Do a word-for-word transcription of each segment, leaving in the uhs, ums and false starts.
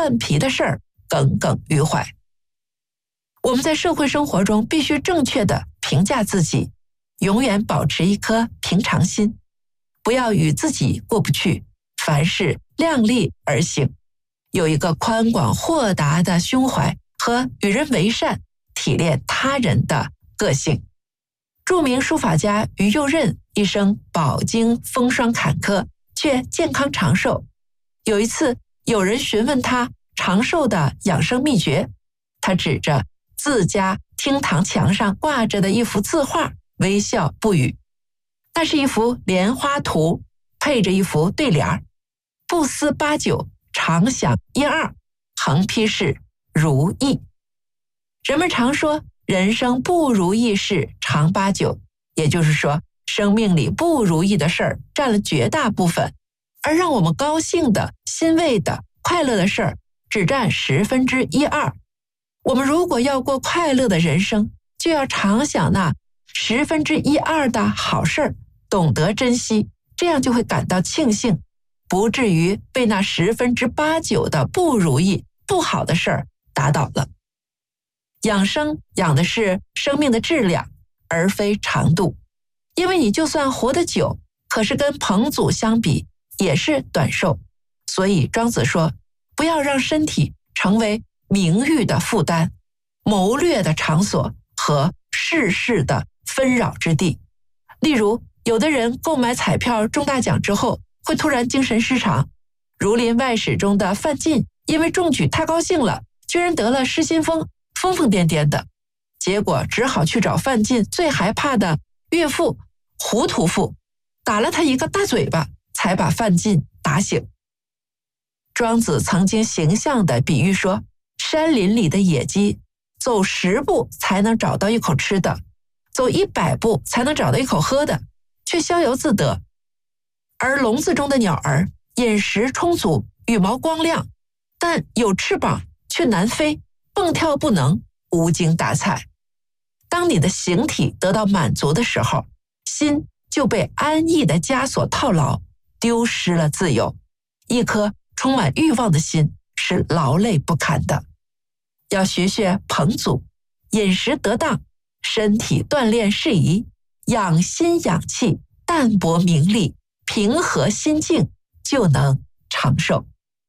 烂皮的事儿耿耿于怀。我们在社会生活中必须正确地评价自己，永远保持一颗平常心，不要与自己过不去，凡事量力而行，有一个宽广豁达的胸怀和与人为善、体谅他人的个性。著名书法家于右任一生饱经风霜坎坷，却健康长寿。有一次，有人询问他长寿的养生秘诀，他指着自家厅堂墙上挂着的一幅字画，微笑不语。那是一幅莲花图，配着一幅对联：不思八九，常想一二，横批是如意。人们常说人生不如意事常八九，也就是说生命里不如意的事儿占了绝大部分，而让我们高兴的、欣慰的、快乐的事儿只占十分之一二。我们如果要过快乐的人生，就要常想那十分之一二的好事儿，懂得珍惜，这样就会感到庆幸，不至于被那十分之八九的不如意、不好的事儿打倒了。养生养的是生命的质量，而非长度。因为你就算活得久，可是跟彭祖相比也是短寿。所以庄子说，不要让身体成为名誉的负担、谋略的场所和世事的纷扰之地。例如，有的人购买彩票中大奖之后，会突然精神失常。儒林外史中的范进因为中举太高兴了，居然得了失心疯，疯疯癫癫的，结果只好去找范进最害怕的岳父胡屠夫，打了他一个大嘴巴，才把范进打醒。庄子曾经形象地比喻说，山林里的野鸡走十步才能找到一口吃的，走一百步才能找到一口喝的，却逍遥自得。而笼子中的鸟儿饮食充足，羽毛光亮，但有翅膀却难飞，蹦跳不能，无精打采。当你的形体得到满足的时候，心就被安逸的枷锁套牢，丢失了自由。一颗充满欲望的心是劳累不堪的。要学学彭祖，饮食得当，身体锻炼适宜，养心养气，淡泊名利，平和心境，就能长寿。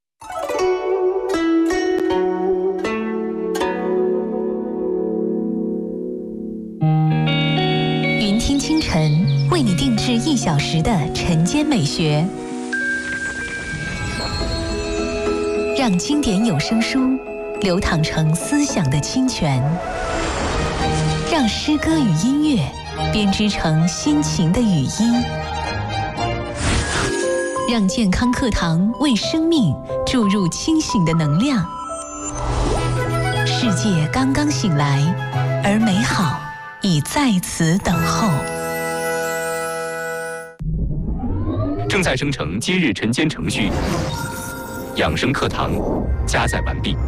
云听清晨为你定制一小时的晨间美学，让经典有声书流淌成思想的清泉，让诗歌与音乐编织成心情的语音，让健康课堂为生命注入清醒的能量。世界刚刚醒来，而美好已在此等候。 正在生成今日晨间程序，养生课堂加载完毕。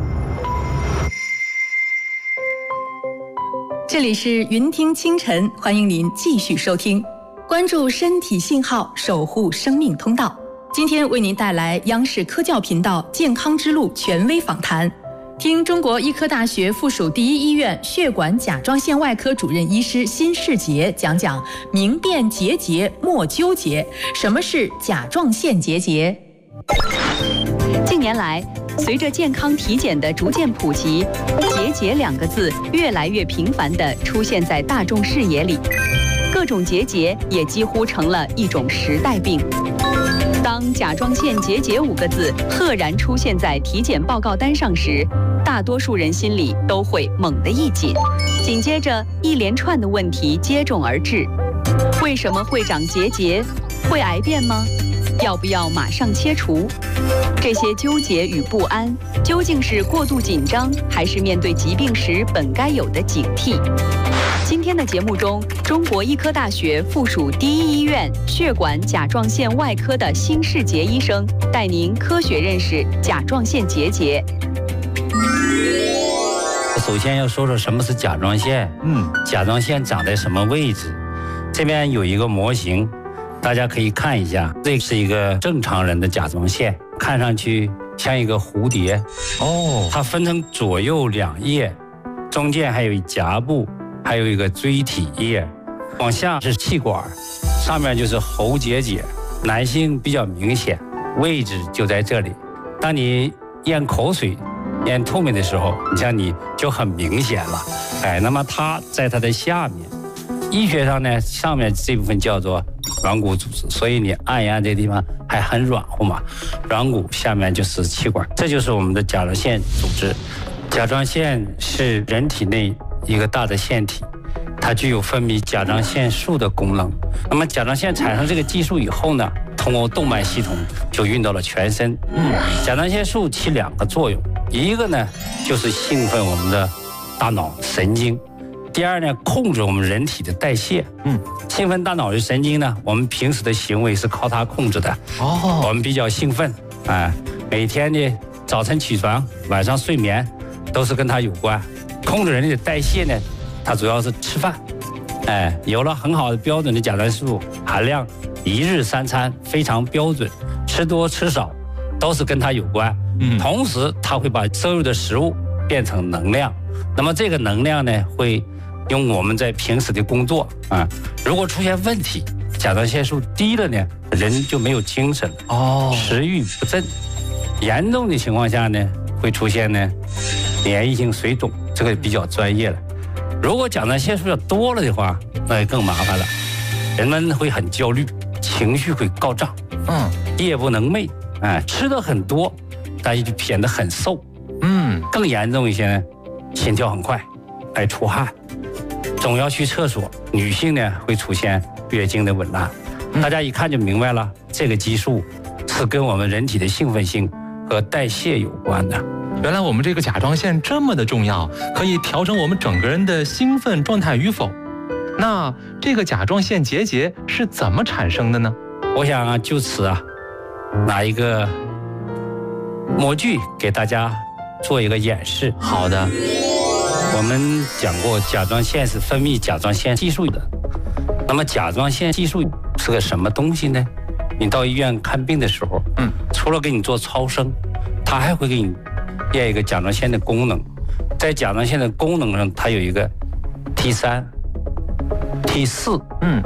这里是云听清晨，欢迎您继续收听，关注身体信号，守护生命通道。今天为您带来央视科教频道健康之路权威访谈，听中国医科大学附属第一医院血管甲状腺外科主任医师辛世杰讲讲明辨结节莫纠结，什么是甲状腺结节。 近年来，随着健康体检的逐渐普及，结节两个字越来越频繁地出现在大众视野里，各种结节也几乎成了一种时代病。当甲状腺结节五个字赫然出现在体检报告单上时，大多数人心里都会猛地一紧，紧接着一连串的问题接踵而至：为什么会长结节？会癌变吗？要不要马上切除？这些纠结与不安，究竟是过度紧张，还是面对疾病时本该有的警惕？今天的节目中，中国医科大学附属第一医院血管甲状腺外科的辛世杰医生带您科学认识甲状腺结节。 首先要说说什么是甲状腺，嗯，甲状腺长在什么位置？这边有一个模型，大家可以看一下，这是一个正常人的甲状腺，看上去像一个蝴蝶。 哦， 它分成左右两叶，中间还有一颊部，还有一个椎体叶，往下是气管，上面就是喉结节。男性比较明显，位置就在这里。当你咽口水、咽唾沫的时候，你像你就很明显了。哎，那么它在它的下面，医学上呢，上面这部分叫做软骨组织，所以你按一按这个地方还很软和嘛。软骨下面就是气管，这就是我们的甲状腺组织。甲状腺是人体内一个大的腺体，它具有分泌甲状腺素的功能。那么甲状腺产生这个激素以后呢，通过动脉系统就运到了全身。嗯，甲状腺素起两个作用，一个呢就是兴奋我们的大脑神经，第二呢控制我们人体的代谢。嗯，兴奋大脑的神经呢，我们平时的行为是靠它控制的。哦，我们比较兴奋，啊，每天呢早晨起床，晚上睡眠，都是跟它有关。控制人的代谢呢，它主要是吃饭。哎，有了很好的标准的甲状腺素含量，一日三餐非常标准，吃多吃少都是跟它有关。嗯，同时它会把摄入的食物变成能量，那么这个能量呢，会用我们在平时的工作啊，如果出现问题，甲状腺素低了呢，人就没有精神了，哦，食欲不振，严重的情况下呢，会出现呢免疫性水肿，这个比较专业了。如果甲状腺素要多了的话，那就更麻烦了，人们会很焦虑，情绪会高涨，嗯，夜不能寐，哎，吃的很多，但是就显得很瘦，嗯，更严重一些呢，心跳很快，爱出汗，总要去厕所。女性呢会出现月经的紊乱，大家一看就明白了，这个激素是跟我们人体的兴奋性和代谢有关的。 原来我们这个甲状腺这么的重要，可以调整我们整个人的兴奋状态与否。那这个甲状腺结节是怎么产生的呢？ 我想啊，就此啊，拿一个模具给大家做一个演示。 好的。 我们讲过，甲状腺是分泌甲状腺激素的。那么甲状腺激素是个什么东西呢？你到医院看病的时候，嗯，除了给你做超声，它还会给你验一个甲状腺的功能。在甲状腺的功能上，它有一个 T 三、T 四，嗯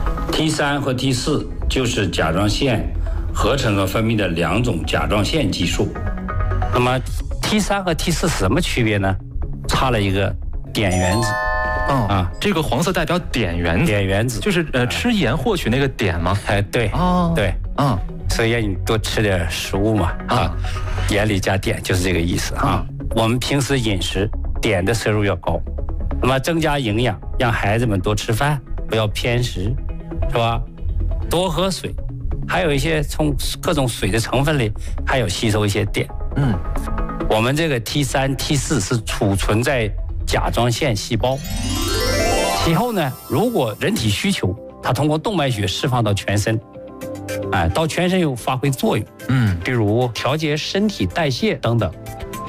，T 三和 T 四就是甲状腺合成和分泌的两种甲状腺激素。那么 T 三和 T 四是什么区别呢？差了一个碘原子。 哦啊，这个黄色代表碘原子， 碘原子就是呃吃盐获取那个碘吗？ 哎，对，哦，对，嗯，所以让你多吃点食物嘛，啊，盐里加碘就是这个意思啊。我们平时饮食碘的摄入要高，那么增加营养，让孩子们多吃饭，不要偏食，是吧？多喝水，还有一些从各种水的成分里还有吸收一些碘。嗯，我们这个 T 三、T 四是储存在甲状腺细胞，其后呢，如果人体需求，它通过动脉血释放到全身，哎，到全身有发挥作用，嗯，比如调节身体代谢等等。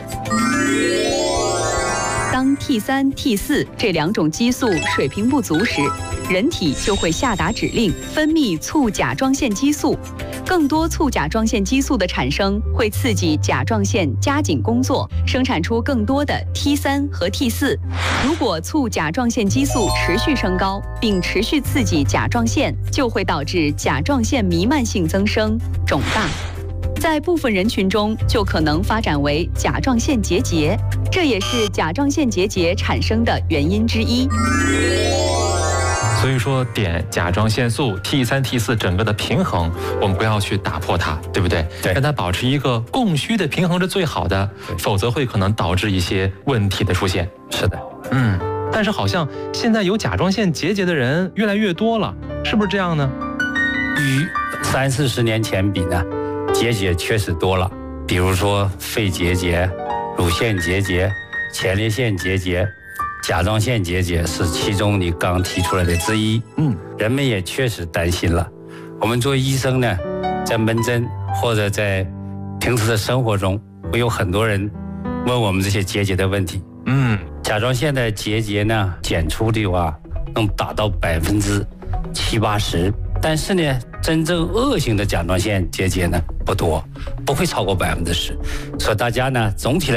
当 T 三、T 四这两种激素水平不足时，人体就会下达指令，分泌促甲状腺激素。更多促甲状腺激素的产生会刺激甲状腺加紧工作，生产出更多的 T 三和 T 四。如果促甲状腺激素持续升高，并持续刺激甲状腺，就会导致甲状腺弥漫性增生、肿大。在部分人群中，就可能发展为甲状腺结节，这也是甲状腺结节产生的原因之一。 所以说，碘、甲状腺素、T 三、T 四整个的平衡，我们不要去打破它，对不对？ 对， 让它保持一个供需的平衡是最好的，否则会可能导致一些问题的出现。 是的， 嗯。但是好像现在有甲状腺结节的人越来越多了，是不是这样呢？ 与三四十年前比呢，结节确实多了，比如说肺结节、乳腺结节、前列腺结节。甲状腺结节是其中你刚提出来的之一，嗯，人们也确实担心了。我们作为医生呢，在门诊或者在平时的生活中，会有很多人问我们这些结节的问题。嗯，甲状腺的结节呢，检出的话能达到百分之七八十， 但是呢，真正恶性的甲状腺结节呢不多，不会超过百分之十。所以大家呢，总体来